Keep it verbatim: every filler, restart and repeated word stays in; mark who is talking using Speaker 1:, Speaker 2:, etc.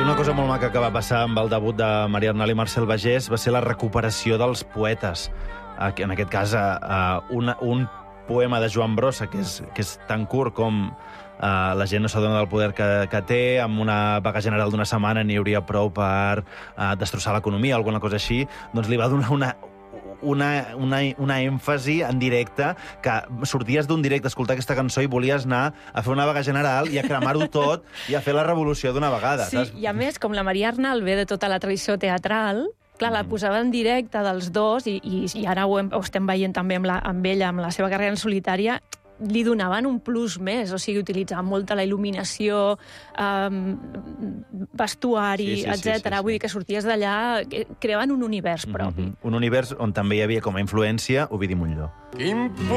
Speaker 1: una cosa molt maca que va passar amb el debut de Maria Arnal i Marcel Bagés va ser la recuperació dels poetes. En aquest cas, una, un poema de Joan Brossa, que és, que és tan curt com uh, la gent no s'adona del poder que, que té, amb una vaga general d'una setmana n'hi hauria prou per uh, destrossar l'economia o alguna cosa així, doncs li va donar una... Una, una, una èmfasi en directe, que sorties d'un directe a escoltar aquesta cançó i volies anar a fer una vaga general i a cremar-ho tot i a fer la revolució d'una vegada.
Speaker 2: Sí, saps? I a més, com la Maria Arnal ve de tota la tradició teatral, clar, la posava en directe dels dos i, i, i ara ho, hem, ho estem veient també amb, la, amb ella, amb la seva carrera en solitària, li donaven un plus més, o sigui, utilitzaven molta la il·luminació, um, vestuari, sí, sí, etcètera. Sí, sí, sí. Vull dir que sorties d'allà, creaven un univers propi.
Speaker 1: Mm-hmm. Un univers on també hi havia com a influència Ovidi Montllor.